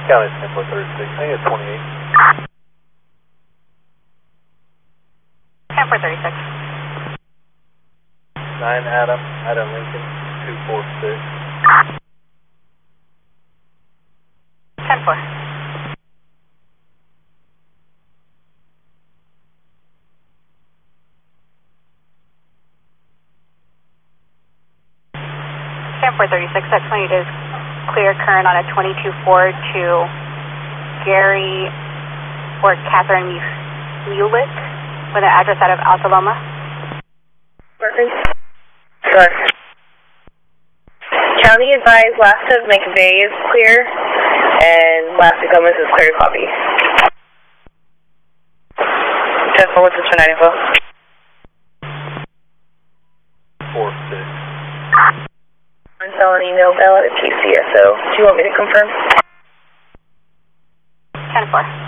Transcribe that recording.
County 10-436, I think it's 28. 10-436. 9 Adam Lincoln, 246. 10-4. 10-436, that 28 is clear current on a 22-4 to Gary or Catherine Mulett with an address out of Alta Loma. Perfect. Good. County advised last of McVeigh is clear and last of Gomez is clear to copy. 10-4, what's the 290 info? 4-6. One felony, no bail at KCSO. Do you want me to confirm? 10-4.